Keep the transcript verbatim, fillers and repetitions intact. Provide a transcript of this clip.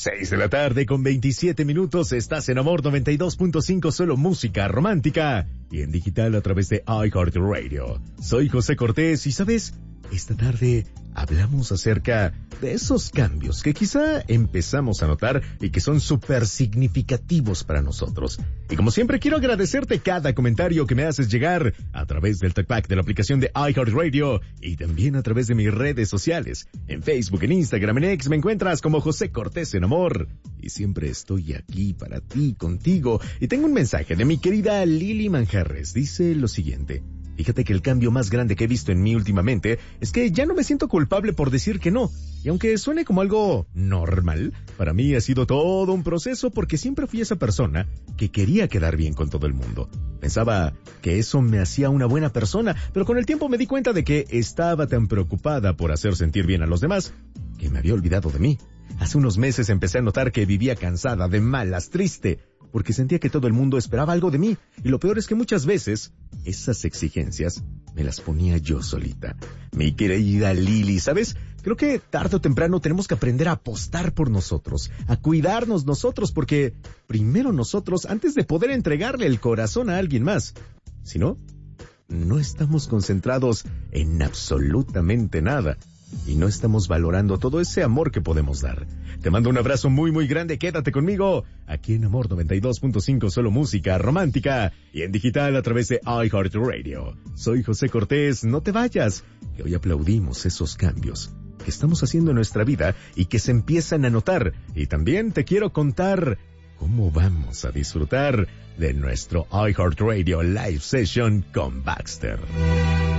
Seis de la tarde con veintisiete minutos, estás en Amor noventa y dos punto cinco, solo música romántica y en digital a través de iHeartRadio. Soy José Cortés y ¿sabes? Esta tarde hablamos acerca de esos cambios que quizá empezamos a notar y que son súper significativos para nosotros. Y como siempre quiero agradecerte cada comentario que me haces llegar a través del talkback de la aplicación de iHeartRadio y también a través de mis redes sociales. En Facebook, en Instagram, en X me encuentras como José Cortés en Amor. Y siempre estoy aquí para ti, contigo. Y tengo un mensaje de mi querida Lili Manjarres. Dice lo siguiente. Fíjate que el cambio más grande que he visto en mí últimamente es que ya no me siento culpable por decir que no. Y aunque suene como algo normal, para mí ha sido todo un proceso porque siempre fui esa persona que quería quedar bien con todo el mundo. Pensaba que eso me hacía una buena persona, pero con el tiempo me di cuenta de que estaba tan preocupada por hacer sentir bien a los demás que me había olvidado de mí. Hace unos meses empecé a notar que vivía cansada, de malas, triste, porque sentía que todo el mundo esperaba algo de mí. Y lo peor es que muchas veces esas exigencias me las ponía yo solita. Mi querida Lili, ¿sabes? Creo que tarde o temprano tenemos que aprender a apostar por nosotros, a cuidarnos nosotros, porque primero nosotros antes de poder entregarle el corazón a alguien más. Si no, no estamos concentrados en absolutamente nada. Y no estamos valorando todo ese amor que podemos dar. Te mando un abrazo muy muy grande, quédate conmigo, aquí en Amor noventa y dos punto cinco, solo música romántica, y en digital a través de iHeartRadio. Soy José Cortés, no te vayas, que hoy aplaudimos esos cambios que estamos haciendo en nuestra vida y que se empiezan a notar. Y también te quiero contar cómo vamos a disfrutar de nuestro iHeartRadio Live Session con Baxter.